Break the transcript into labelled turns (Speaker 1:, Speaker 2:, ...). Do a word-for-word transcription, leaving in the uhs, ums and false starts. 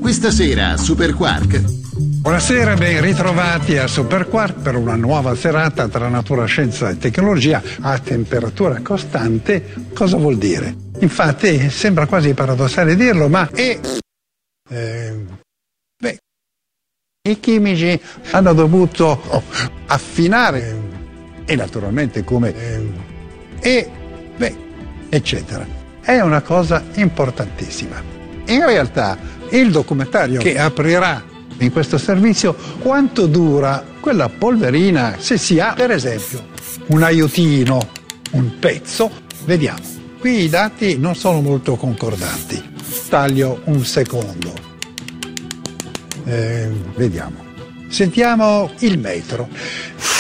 Speaker 1: Questa sera a Super Quark.
Speaker 2: Buonasera, ben ritrovati a Super Quark per una nuova serata tra natura, scienza e tecnologia a temperatura costante. Cosa vuol dire? Infatti sembra quasi paradossale dirlo, ma è... Eh, beh, i chimici hanno dovuto affinare e naturalmente come... Eh, e... beh, eccetera. È una cosa importantissima. In realtà il documentario che aprirà in questo servizio quanto dura quella polverina, se si ha per esempio un aiutino, un pezzo, vediamo. Qui i dati non sono molto concordanti. Taglio un secondo. Eh, vediamo. Sentiamo il metro.